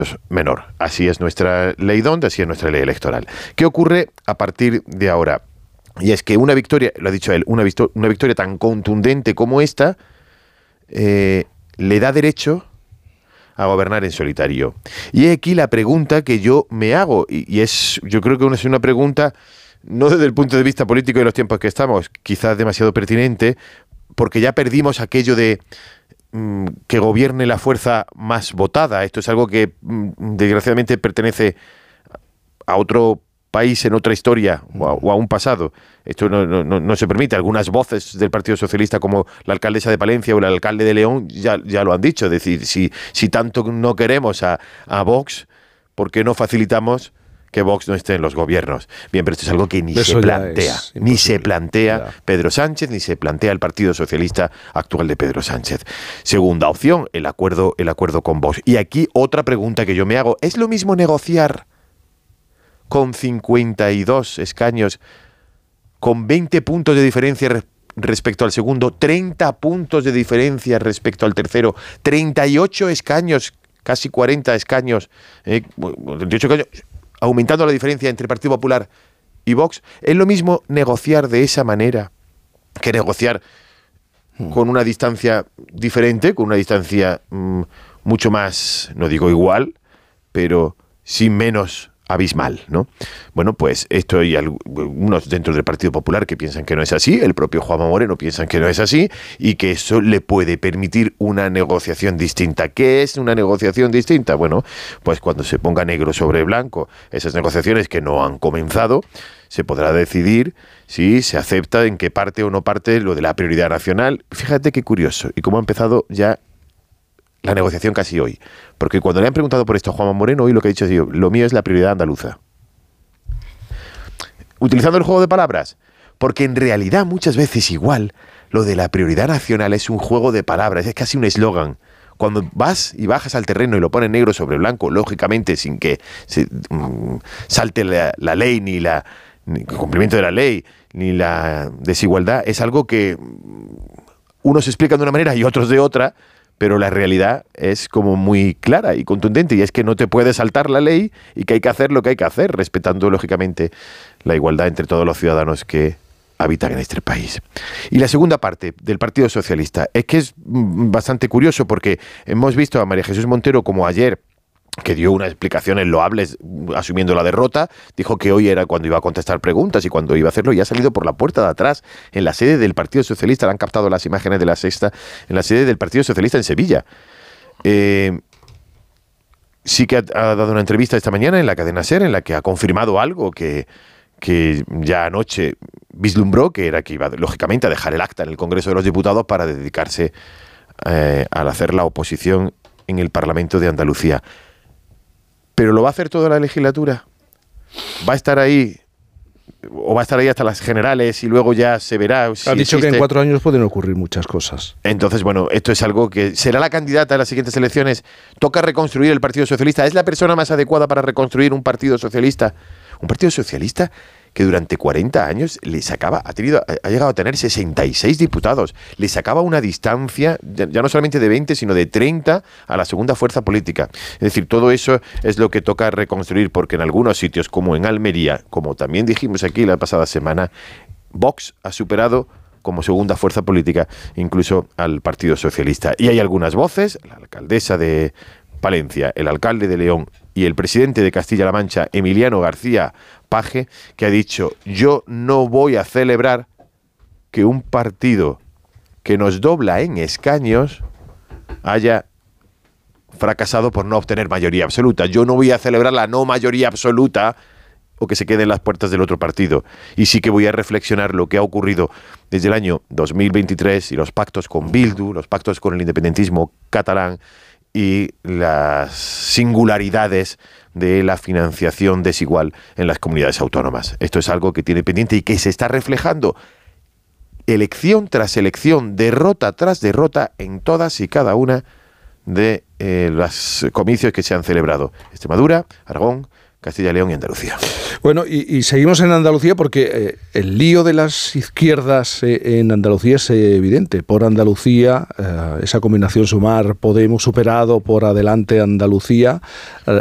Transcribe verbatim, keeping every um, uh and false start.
menor. Así es nuestra ley donde, así es nuestra ley electoral. ¿Qué ocurre a partir de ahora? Y es que una victoria, lo ha dicho él, una, victor- una victoria tan contundente como esta eh, le da derecho a gobernar en solitario. Y aquí la pregunta que yo me hago, y, y es, yo creo que es una pregunta, no desde el punto de vista político de los tiempos que estamos, quizás demasiado pertinente, porque ya perdimos aquello de mm, que gobierne la fuerza más votada. Esto es algo que mm, desgraciadamente pertenece a otro país en otra historia o a, o a un pasado. Esto no, no, no se permite. Algunas voces del Partido Socialista, como la alcaldesa de Palencia o el alcalde de León, ya, ya lo han dicho. Es decir, si, si tanto no queremos a, a Vox, ¿por qué no facilitamos que Vox no esté en los gobiernos? Bien, pero esto es algo que ni Eso se plantea. Ni se plantea ya. Pedro Sánchez, ni se plantea el Partido Socialista actual de Pedro Sánchez. Segunda opción, el acuerdo, el acuerdo con Vox. Y aquí otra pregunta que yo me hago. ¿Es lo mismo negociar con cincuenta y dos escaños, con veinte puntos de diferencia re- respecto al segundo, treinta puntos de diferencia respecto al tercero, treinta y ocho escaños, casi cuarenta escaños, eh, treinta y ocho escaños, aumentando la diferencia entre Partido Popular y Vox? ¿Es lo mismo negociar de esa manera que negociar con una distancia diferente, con una distancia mmm, mucho más, no digo igual, pero sin menos abismal, ¿no? Bueno, pues esto hay algunos dentro del Partido Popular que piensan que no es así, el propio Juanma Moreno piensa que no es así y que eso le puede permitir una negociación distinta. ¿Qué es una negociación distinta? Bueno, pues cuando se ponga negro sobre blanco esas negociaciones que no han comenzado, se podrá decidir si se acepta en qué parte o no parte lo de la prioridad nacional. Fíjate qué curioso y cómo ha empezado ya la negociación casi hoy. Porque cuando le han preguntado por esto a Juanma Moreno, hoy lo que ha dicho es, lo mío es la prioridad andaluza. Utilizando el juego de palabras. Porque en realidad muchas veces igual lo de la prioridad nacional es un juego de palabras, es casi un eslogan. Cuando vas y bajas al terreno y lo pones negro sobre blanco, lógicamente sin que se, mm, salte la, la ley, ni, la, ni el cumplimiento de la ley, ni la desigualdad, es algo que unos explican de una manera y otros de otra, pero la realidad es como muy clara y contundente, y es que no te puede saltar la ley y que hay que hacer lo que hay que hacer, respetando lógicamente la igualdad entre todos los ciudadanos que habitan en este país. Y la segunda parte del Partido Socialista es que es bastante curioso porque hemos visto a María Jesús Montero como ayer, que dio unas explicaciones loables asumiendo la derrota, dijo que hoy era cuando iba a contestar preguntas y cuando iba a hacerlo, y ha salido por la puerta de atrás en la sede del Partido Socialista. Le han captado las imágenes de La Sexta en la sede del Partido Socialista en Sevilla. Eh, sí que ha, ha dado una entrevista esta mañana en la cadena SER en la que ha confirmado algo que, que ya anoche vislumbró, que era que iba lógicamente a dejar el acta en el Congreso de los Diputados para dedicarse eh, al hacer la oposición en el Parlamento de Andalucía. ¿Pero lo va a hacer toda la legislatura? ¿Va a estar ahí o va a estar ahí hasta las generales y luego ya se verá si ha dicho existe? Que en cuatro años pueden ocurrir muchas cosas. Entonces, bueno, esto es algo que será la candidata a las siguientes elecciones. Toca reconstruir el Partido Socialista. ¿Es la persona más adecuada para reconstruir un Partido Socialista? Un Partido Socialista que durante cuarenta años le sacaba, ha tenido, ha llegado a tener sesenta y seis diputados, le sacaba una distancia, ya, ya no solamente de veinte, sino de treinta a la segunda fuerza política. Es decir, todo eso es lo que toca reconstruir, porque en algunos sitios, como en Almería, como también dijimos aquí la pasada semana, Vox ha superado como segunda fuerza política incluso al Partido Socialista. Y hay algunas voces, la alcaldesa de Palencia, el alcalde de León y el presidente de Castilla-La Mancha, Emiliano García Paje, que ha dicho: yo no voy a celebrar que un partido que nos dobla en escaños haya fracasado por no obtener mayoría absoluta. Yo no voy a celebrar la no mayoría absoluta o que se quede en las puertas del otro partido. Y sí que voy a reflexionar lo que ha ocurrido desde el año dos mil veintitrés y los pactos con Bildu, los pactos con el independentismo catalán y las singularidades de la financiación desigual en las comunidades autónomas. Esto es algo que tiene pendiente y que se está reflejando elección tras elección, derrota tras derrota en todas y cada una de eh, los comicios que se han celebrado. Extremadura, Aragón, Castilla y León y Andalucía. Bueno, y, y seguimos en Andalucía porque eh, el lío de las izquierdas eh, en Andalucía es eh, evidente. Por Andalucía, eh, esa combinación Sumar, Podemos, superado por Adelante Andalucía, eh,